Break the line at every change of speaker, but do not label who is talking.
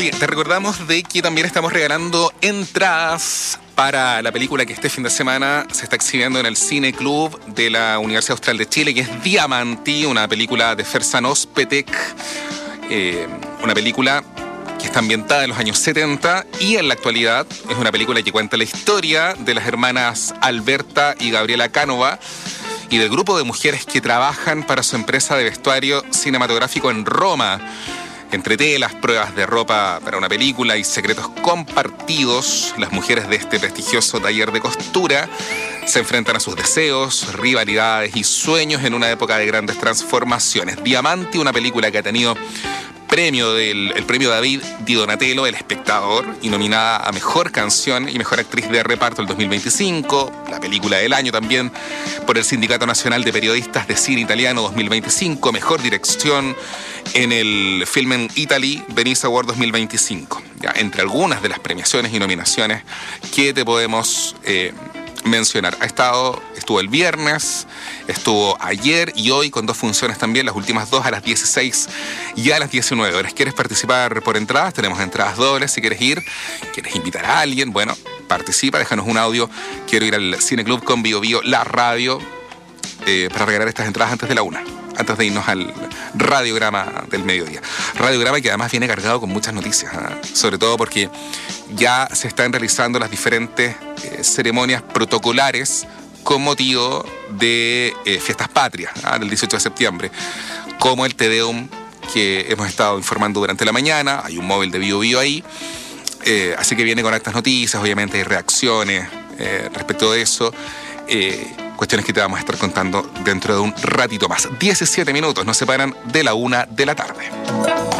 Oye, te recordamos de que también estamos regalando entradas para la película que este fin de semana se está exhibiendo en el Cine Club de la Universidad Austral de Chile, que es Diamanti, una película de Fersan Özpetek, una película que está ambientada en los años 70 y en la actualidad es una película que cuenta la historia de las hermanas Alberta y Gabriela Cánova y del grupo de mujeres que trabajan para su empresa de vestuario cinematográfico en Roma. Entre telas, pruebas de ropa para una película y secretos compartidos, las mujeres de este prestigioso taller de costura se enfrentan a sus deseos, rivalidades y sueños en una época de grandes transformaciones. Diamanti, una película que ha tenido el premio David Di Donatello, El Espectador, y nominada a Mejor Canción y Mejor Actriz de Reparto el 2025, la película del año también por el Sindicato Nacional de Periodistas de Cine Italiano 2025, Mejor Dirección en el Film in Italy Venice Award 2025. Ya, entre algunas de las premiaciones y nominaciones que te podemos mencionar. Estuvo el viernes, estuvo ayer y hoy con 2 funciones también, las últimas 2 a las 16 y a las 19 horas. ¿Quieres participar por entradas? Tenemos entradas dobles si quieres ir. ¿Quieres invitar a alguien? Bueno, participa, déjanos un audio. Quiero ir al Cine Club con Bio Bio, la radio, para regalar estas entradas antes de la 1. Antes de irnos al radiograma del mediodía. Radiograma que además viene cargado con muchas noticias, sobre todo porque ya se están realizando las diferentes ceremonias protocolares con motivo de fiestas patrias, del 18 de septiembre, como el Te Deum que hemos estado informando durante la mañana. Hay un móvil de Bio Bio ahí, así que viene con estas noticias, obviamente hay reacciones respecto de eso. Cuestiones que te vamos a estar contando dentro de un ratito más. 17 minutos nos separan de la 1 de la tarde.